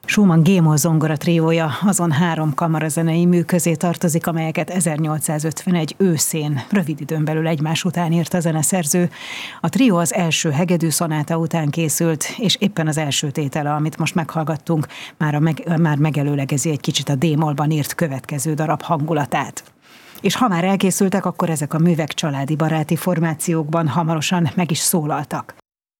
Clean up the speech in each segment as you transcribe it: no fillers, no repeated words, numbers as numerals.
Schumann G-moll zongora triója azon 3 kamarazenei mű közé tartozik, amelyeket 1851 őszén, rövid időn belül egymás után írt a zeneszerző. A trió az első hegedű szonáta után készült, és éppen az első tétele, amit most meghallgattunk, már megelőlegezi egy kicsit a D-mollban írt következő darab hangulatát. És ha már elkészültek, akkor ezek a művek családi baráti formációkban hamarosan meg is szólaltak.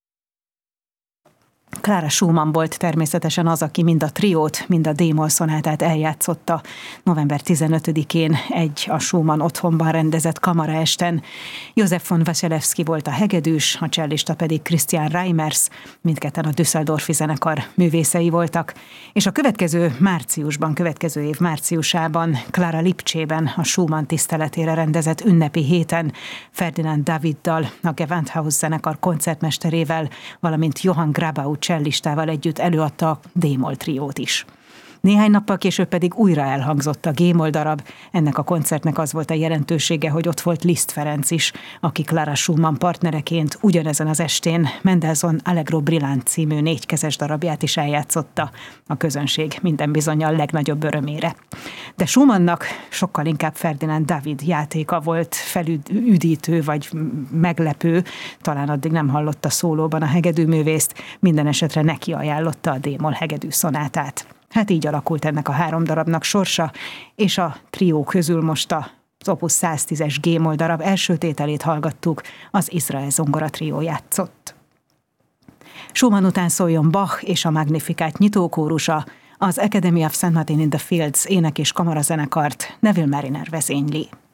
Clara Schumann volt természetesen az, aki mind a triót, mind a D-moll szonátát eljátszotta. November 15-én egy a Schumann otthonban rendezett kamaraesten. József von Wasilewski volt a hegedűs, a csellista pedig Christian Reimers, mindketten a Düsseldorfi zenekar művészei voltak. És a következő év márciusában, Clara Lipcsében a Schumann tiszteletére rendezett ünnepi héten Ferdinand Daviddal, a Gewandhaus zenekar koncertmesterével, valamint Johann Grabau csellistával együtt előadta a D-moll triót is. Néhány nappal később pedig újra elhangzott a G-moll darab. Ennek a koncertnek az volt a jelentősége, hogy ott volt Liszt Ferenc is, aki Clara Schumann partnereként ugyanezen az estén Mendelssohn Allegro Brillant című 4 kezes darabját is eljátszotta, a közönség minden bizonnyal legnagyobb örömére. De Schumannnak sokkal inkább Ferdinand David játéka volt felüdítő vagy meglepő, talán addig nem hallotta szólóban a hegedűművészt, minden esetre neki ajánlotta a D-moll hegedű szonátát. Hát így alakult ennek a 3 darabnak sorsa, és a trió közül most az Opus 110-es G-moll darab első tételét hallgattuk, az Izrael zongora trió játszott. Schumann után szóljon Bach és a Magnificat nyitókórusa, az Academy of St. Martin in the Fields ének- és kamarazenekart Neville Marriner vezényli.